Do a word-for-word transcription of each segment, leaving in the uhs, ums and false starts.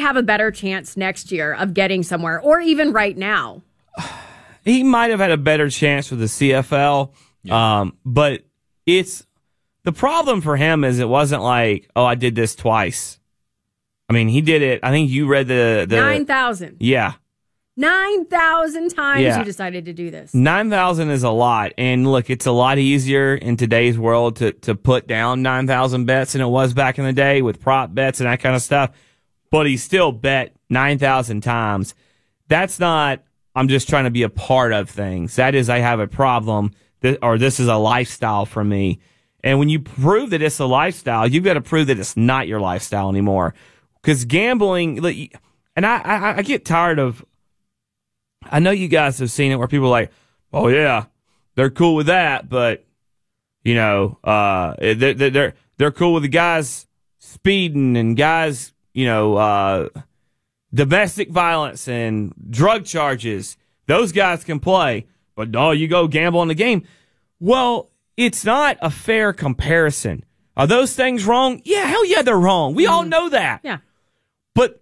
have a better chance next year of getting somewhere, or even right now. He might have had a better chance with the C F L, yeah. um, but it's the problem for him is it wasn't like, oh, I did this twice. I mean, he did it. I think you read the, the nine thousand. Yeah, nine thousand times yeah. you decided to do this. Nine thousand is a lot, and look, it's a lot easier in today's world to to put down nine thousand bets than it was back in the day with prop bets and that kind of stuff. But he still bet nine thousand times. That's not. I'm just trying to be a part of things. That is, I have a problem, that, or this is a lifestyle for me. And when you prove that it's a lifestyle, you've got to prove that it's not your lifestyle anymore. Because gambling, and I, I, I get tired of, I know you guys have seen it where people are like, oh yeah, they're cool with that, but, you know, uh, they're, they're, they're cool with the guys speeding and guys, you know, uh, domestic violence and drug charges, those guys can play, but no, you go gamble in the game. Well, it's not a fair comparison. Are those things wrong? Yeah, hell yeah, they're wrong. We mm. all know that. Yeah. But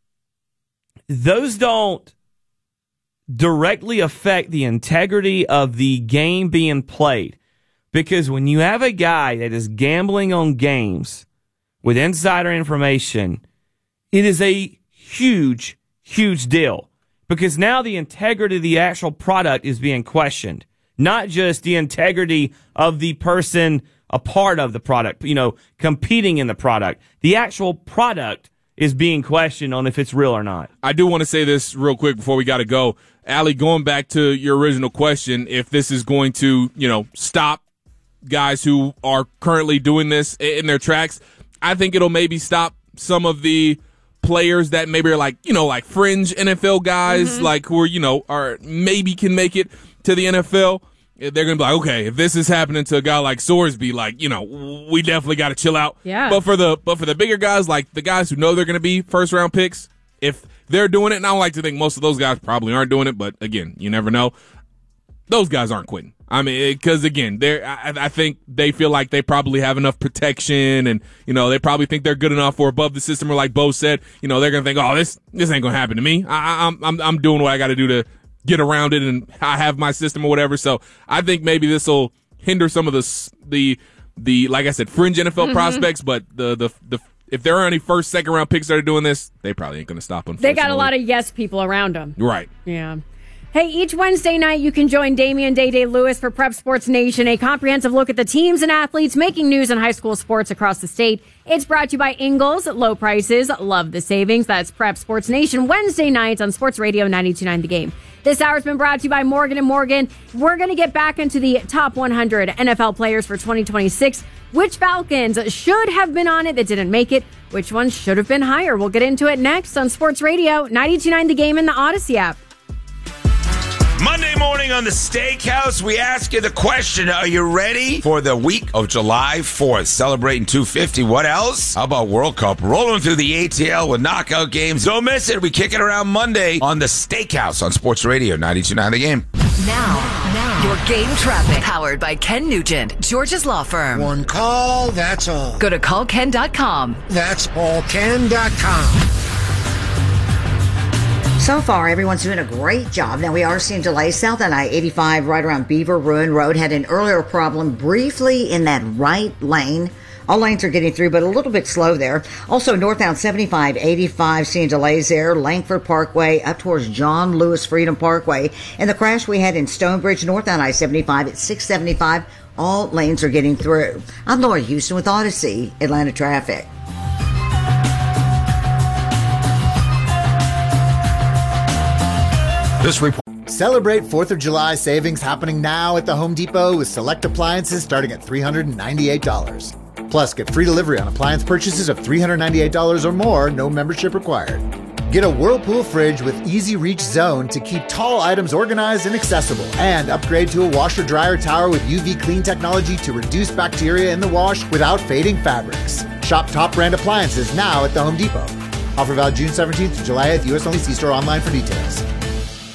those don't directly affect the integrity of the game being played. Because when you have a guy that is gambling on games with insider information, it is a huge, huge deal because now the integrity of the actual product is being questioned, not just the integrity of the person a part of the product, you know, competing in the product. The actual product is being questioned on if it's real or not. I do want to say this real quick before we got to go. Allie, going back to your original question, if this is going to, you know, stop guys who are currently doing this in their tracks, I think it'll maybe stop some of the players that maybe are like, you know, like fringe N F L guys, mm-hmm. like who are, you know, are maybe can make it to the N F L. They're going to be like, okay, if this is happening to a guy like Sorsby, like, you know, we definitely got to chill out. Yeah. But for the but for the bigger guys, like the guys who know they're going to be first round picks, if they're doing it, and I don't like to think most of those guys probably aren't doing it, but again, you never know. Those guys aren't quitting. I mean, because again, they're. I, I think they feel like they probably have enough protection, and you know, they probably think they're good enough or above the system. Or like Bo said, you know, they're gonna think, oh, this this ain't gonna happen to me. I, I'm I'm I'm doing what I got to do to get around it, and I have my system or whatever. So I think maybe this will hinder some of the the the like I said, fringe N F L mm-hmm. prospects, but the the the. If there are any first, second round picks that are doing this, they probably ain't going to stop them. They got a lot of yes people around them. Right. Yeah. Hey, each Wednesday night you can join Damian Day-Day Lewis for Prep Sports Nation, a comprehensive look at the teams and athletes making news in high school sports across the state. It's brought to you by Ingles. Low prices, love the savings. That's Prep Sports Nation, Wednesday nights on Sports Radio ninety-two point nine The Game. This hour's been brought to you by Morgan and Morgan. We're going to get back into the top one hundred N F L players for twenty twenty-six. Which Falcons should have been on it that didn't make it? Which ones should have been higher? We'll get into it next on Sports Radio ninety-two point nine The Game and the Odyssey app. Monday morning on the Steakhouse, we ask you the question, are you ready for the week of July fourth? Celebrating two fifty. What else? How about World Cup? Rolling through the A T L with knockout games. Don't miss it. We kick it around Monday on the Steakhouse on Sports Radio ninety-two point nine The Game. Now, now, your game traffic. Powered by Ken Nugent, George's Law Firm. One call, that's all. Go to call ken dot com. That's all ken dot com. So far, everyone's doing a great job. Now, we are seeing delays south on I eighty-five right around Beaver Ruin Road. Had an earlier problem briefly in that right lane. All lanes are getting through, but a little bit slow there. Also, northbound seventy-five eighty-five, seeing delays there. Langford Parkway up towards John Lewis Freedom Parkway. And the crash we had in Stonebridge, north on I seventy-five at six seventy-five. All lanes are getting through. I'm Laura Houston with Odyssey, Atlanta Traffic. This report. Celebrate fourth of July savings happening now at the Home Depot with select appliances starting at three hundred ninety-eight dollars. Plus, get free delivery on appliance purchases of three hundred ninety-eight dollars or more, no membership required. Get a Whirlpool fridge with Easy Reach Zone to keep tall items organized and accessible. And upgrade to a washer-dryer tower with U V clean technology to reduce bacteria in the wash without fading fabrics. Shop top brand appliances now at the Home Depot. Offer valid June seventeenth to July eighth, U S only. See store online for details.